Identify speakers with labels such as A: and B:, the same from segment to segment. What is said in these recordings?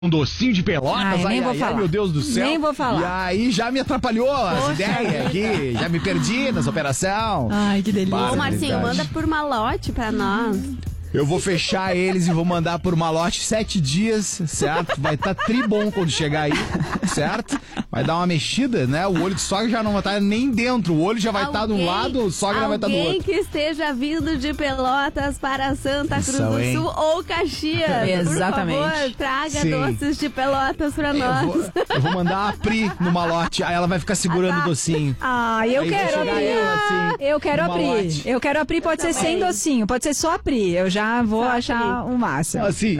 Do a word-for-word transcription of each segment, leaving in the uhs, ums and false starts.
A: um docinho de Pelotas,
B: ai,
A: ai,
B: nem vou
A: ai,
B: falar.
A: ai, meu Deus do céu.
B: Nem vou falar.
A: E aí já me atrapalhou
C: Poxa.
A: as ideias aqui, já me perdi nessa operação.
B: Ai, que delícia.
C: Ô, Marcinho, manda por malote pra nós.
A: Eu vou fechar eles e vou mandar por malote sete dias, certo? Vai estar tá tribom quando chegar aí, certo? Vai dar uma mexida, né? O olho de sogra já não vai estar nem dentro. O olho já vai estar tá de um lado, o sogra vai estar tá do outro.
C: Alguém que esteja vindo de Pelotas para Santa Cruz
A: Atenção,
C: do
A: hein?
C: Sul ou Caxias.
B: Exatamente.
C: Por favor, traga
A: Sim.
C: doces de Pelotas pra nós.
A: Eu vou, eu vou mandar a Pri no malote, aí ela vai ficar segurando
C: Ah, tá.
A: o docinho.
B: Ah, eu
A: Aí vai
B: quero a
A: chegar
B: Pri.
A: eu, assim,
B: eu quero a
A: no
B: Pri.
A: malote.
B: Eu quero a Pri, pode ser sem docinho, pode ser só a Pri. Eu já vou
C: Só a
B: achar
C: Pri.
B: o máximo.
A: Assim,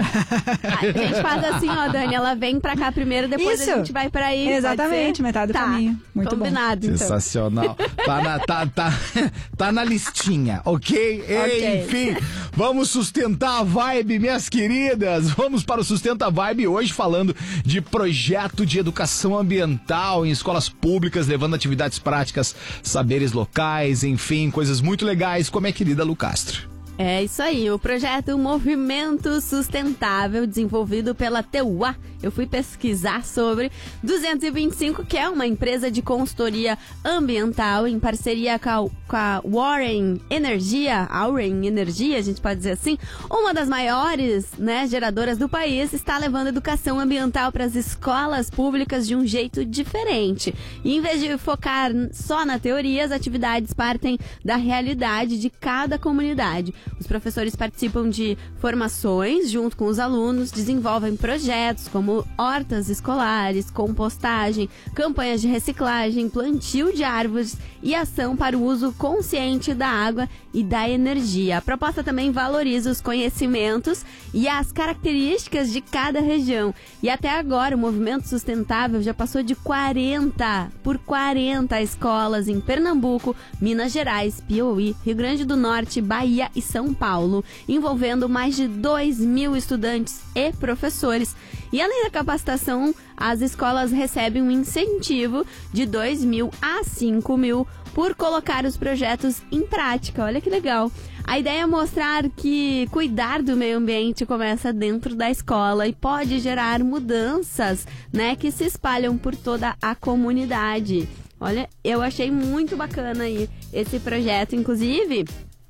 C: A gente faz assim, ó, Dani, ela vem pra cá primeiro, depois
B: Isso.
C: a gente vai pra aí. pode
B: Exatamente,
C: ser?
B: metade do
C: tá.
B: caminho. Muito bom.
C: Combinado, então.
A: sensacional. Tá na, tá, tá, tá na listinha, ok?
B: Ok.
A: Enfim, vamos sustentar a vibe, minhas queridas. Vamos para o Sustenta a Vibe hoje falando de projeto de educação ambiental em escolas públicas, levando atividades práticas, saberes locais, enfim, coisas muito legais, como é, querida Lu Castro?
C: É isso aí, o projeto Movimento Sustentável, desenvolvido pela T U A. Eu fui pesquisar sobre duzentos e vinte e cinco, que é uma empresa de consultoria ambiental em parceria com a, com a Warren Energia, Warren Energia, a gente pode dizer assim, uma das maiores, né, geradoras do país, está levando educação ambiental para as escolas públicas de um jeito diferente. E em vez de focar só na teoria, as atividades partem da realidade de cada comunidade. Os professores participam de formações junto com os alunos, desenvolvem projetos como hortas escolares, compostagem, campanhas de reciclagem, plantio de árvores e ação para o uso consciente da água e da energia. A proposta também valoriza os conhecimentos e as características de cada região. E até agora o Movimento Sustentável já passou de quarenta por quarenta escolas em Pernambuco, Minas Gerais, Piauí, Rio Grande do Norte, Bahia e São Paulo, envolvendo mais de dois mil estudantes e professores. E além da capacitação, as escolas recebem um incentivo de dois mil a cinco mil por colocar os projetos em prática. Olha que legal. A ideia é mostrar que cuidar do meio ambiente começa dentro da escola e pode gerar mudanças, né, que se espalham por toda a comunidade. Olha, eu achei muito bacana aí esse projeto, inclusive.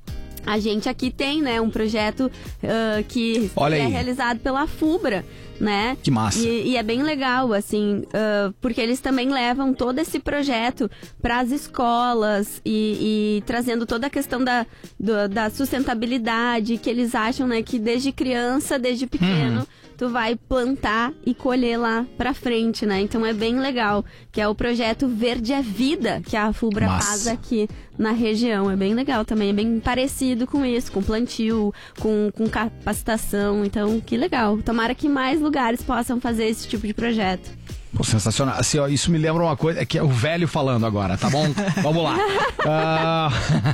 C: A gente aqui tem, né, um projeto uh, que
A: Olha
C: é
A: aí.
C: realizado pela FUBRA, né?
A: Que massa.
C: E, e é bem legal, assim, uh, porque eles também levam todo esse projeto para as escolas e, e trazendo toda a questão da, do, da sustentabilidade, que eles acham, né, que desde criança, desde pequeno,
A: Hum.
C: tu vai plantar e colher lá pra frente, né? Então é bem legal, que é o projeto Verde é Vida, que a FUBRA
A: Massa.
C: faz aqui na região. É bem legal também, é bem parecido com isso, com plantio, com, com capacitação. Então, que legal. Tomara que mais lugares possam fazer esse tipo de projeto.
A: Pô, sensacional. Assim, ó, isso me lembra uma coisa, é que é o velho falando agora, tá bom? Vamos lá. Ah,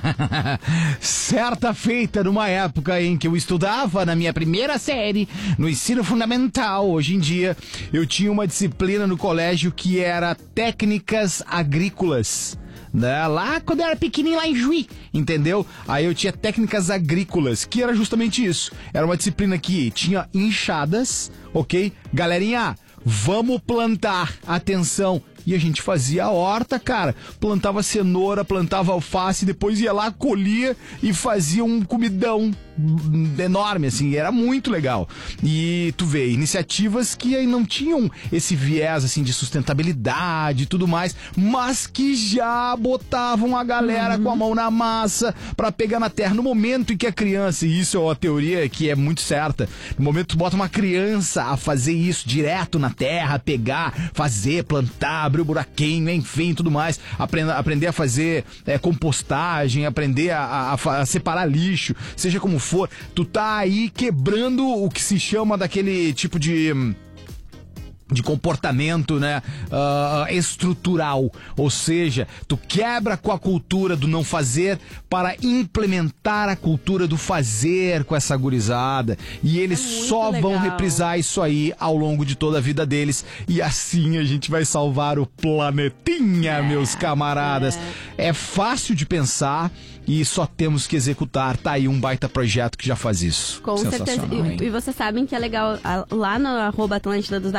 A: certa feita, numa época em que eu estudava na minha primeira série, no ensino fundamental, hoje em dia, eu tinha uma disciplina no colégio que era técnicas agrícolas. Né? Lá quando eu era pequenininho, lá em Juí, entendeu? Aí eu tinha técnicas agrícolas, que era justamente isso. Era uma disciplina que tinha enxadas, ok? Galerinha, vamos plantar, atenção. E a gente fazia a horta, cara. Plantava cenoura, plantava alface, depois ia lá, colhia e fazia um comidão enorme, assim. Era muito legal. E tu vê, iniciativas que aí não tinham esse viés, assim, de sustentabilidade e tudo mais, mas que já botavam a galera uhum. com a mão na massa pra pegar na terra. No momento em que a criança, e isso é uma teoria que é muito certa, no momento que tu bota uma criança a fazer isso direto na terra, pegar, fazer, plantar, abrir o buraquinho, enfim, tudo mais, aprender, aprender a fazer é, compostagem, aprender a, a, a separar lixo, seja como for, tu tá aí quebrando o que se chama daquele tipo de... de comportamento, né, uh, estrutural, ou seja, tu quebra com a cultura do não fazer para implementar a cultura do fazer com essa gurizada, e eles
C: é
A: só
C: legal.
A: vão reprisar isso aí ao longo de toda a vida deles, e assim a gente vai salvar o planetinha, é, meus camaradas. É. é fácil de pensar e só temos que executar. Tá aí um baita projeto que já faz isso.
C: Com certeza. E, e vocês sabem que é legal, lá no arroba Atlântida dos